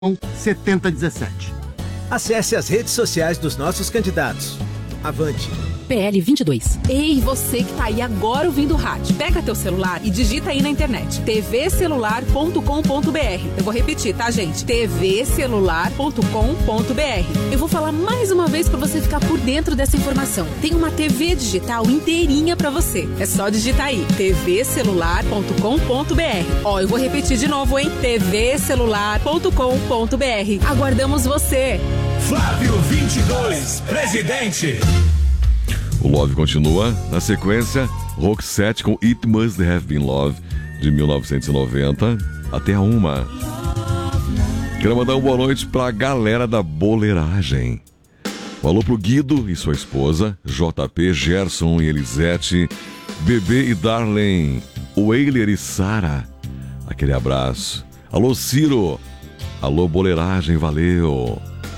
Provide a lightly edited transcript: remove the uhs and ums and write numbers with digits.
7017. Acesse as redes sociais dos nossos candidatos. Avante. PL 22. Ei, você que tá aí agora ouvindo o rádio, pega teu celular e digita aí na internet tvcelular.com.br. Eu vou repetir, tá, gente? tvcelular.com.br. Eu vou falar mais uma vez para você ficar por dentro dessa informação. Tem uma TV digital inteirinha para você. É só digitar aí tvcelular.com.br. Ó, eu vou repetir de novo, hein? tvcelular.com.br. Aguardamos você. Flávio 22, presidente. O Love continua. Na sequência, Roxette com It Must Have Been Love, de 1990, até a 1. Quero mandar uma boa noite pra galera da boleiragem. Um alô pro Guido e sua esposa, JP, Gerson e Elisete, Bebê e Darlene, Weiler e Sara. Aquele abraço. Alô, Ciro. Alô, boleiragem, valeu.